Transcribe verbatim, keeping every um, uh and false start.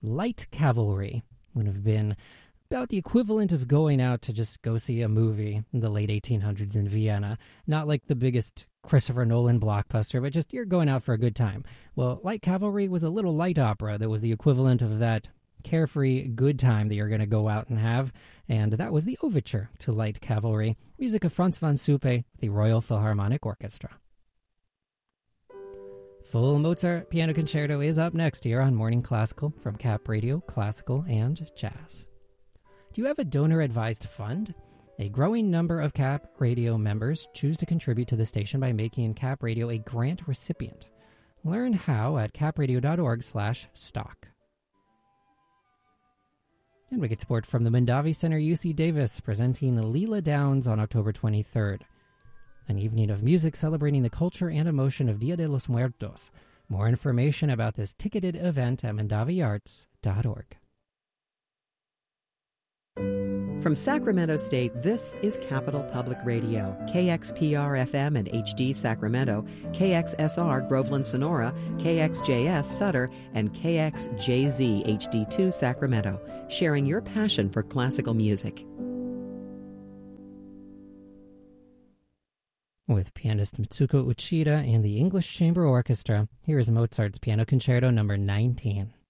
Light cavalry would have been about the equivalent of going out to just go see a movie in the late eighteen hundreds in Vienna. Not like the biggest Christopher Nolan blockbuster, but just you're going out for a good time. Well, Light Cavalry was a little light opera that was the equivalent of that carefree good time that you're going to go out and have, and that was the overture to Light Cavalry, music of Franz von Suppe, the Royal Philharmonic Orchestra. Full Mozart Piano Concerto is up next here on Morning Classical from Cap Radio, Classical and Jazz. Do you have a donor-advised fund? A growing number of Cap Radio members choose to contribute to the station by making Cap Radio a grant recipient. Learn how at capradio.org slash stock. And we get support from the Mondavi Center U C Davis, presenting Leela Downs on October twenty-third. An evening of music celebrating the culture and emotion of Dia de los Muertos. More information about this ticketed event at mondavi arts dot org. From Sacramento State, this is Capital Public Radio, K X P R F M and H D Sacramento, K X S R Groveland Sonora, K X J S Sutter, and K X J Z H D two Sacramento, sharing your passion for classical music. With pianist Mitsuko Uchida and the English Chamber Orchestra, here is Mozart's Piano Concerto number nineteen.